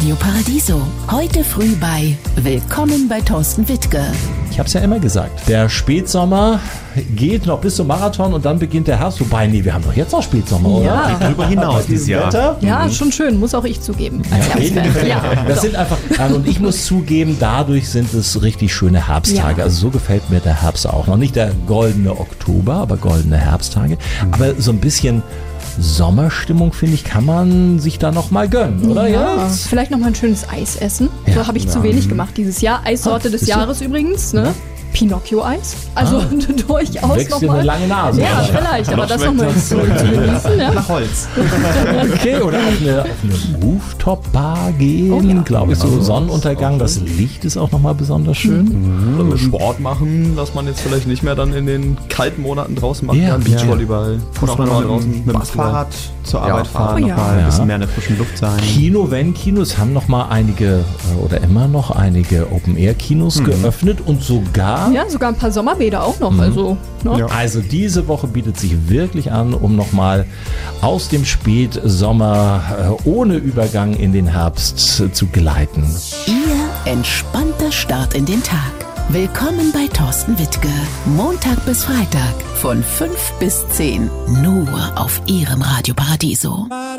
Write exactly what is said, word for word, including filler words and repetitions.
Radio Paradiso. Heute früh bei Willkommen bei Thorsten Wittke. Ich habe es ja immer gesagt, der Spätsommer geht noch bis zum Marathon und dann beginnt der Herbst. Wobei, nee, wir haben doch jetzt noch Spätsommer, oder? Ja. Geht darüber hinaus dieses Jahr. Wetter? Ja, mhm. schon schön, muss auch ich zugeben. Als ja, Herbstfan. ja. Das so. sind einfach, und ich muss zugeben, dadurch sind es richtig schöne Herbsttage. Ja. Also so gefällt mir der Herbst auch. Noch nicht der goldene Oktober, aber goldene Herbsttage. Mhm. Aber so ein bisschen Sommerstimmung, finde ich, kann man sich da noch mal gönnen, oder? Ja, jetzt? Vielleicht noch mal ein schönes Eis essen. Ja. So habe ich ja. zu wenig gemacht dieses Jahr. Eissorte ah, des Jahres du? übrigens, ne? Ja. Pinocchio-Eis. Also ah. durchaus Wächst noch dir mal. eine lange Nase. Ja, oder? vielleicht, aber das noch mal zu genießen. Ja. Nach Holz. Okay, oder auf eine, auf eine Rooftop-Bar gehen, oh, ja. glaube ich, so also, Sonnenuntergang. Das Licht ist auch noch mal besonders schön. Mhm. Also Sport machen, was man jetzt vielleicht nicht mehr dann in den kalten Monaten draußen machen kann. Ja, Beachvolleyball. Oder auch mal draußen mit dem Fahrrad zur Arbeit ja. fahren, oh, noch ja. mal ein bisschen mehr in der frischen Luft sein. Kino, wenn Kinos haben noch mal einige oder immer noch einige Open-Air-Kinos mhm. geöffnet und sogar... Ja, sogar ein paar Sommerbäder auch noch. Mhm. Also, ne? ja. also diese Woche bietet sich wirklich an, um noch mal aus dem Spätsommer äh, ohne Übergang in den Herbst äh, zu gleiten. Ihr entspannter Start in den Tag. Willkommen bei Thorsten Wittke. Montag bis Freitag von fünf bis zehn. Nur auf Ihrem Radio Paradiso.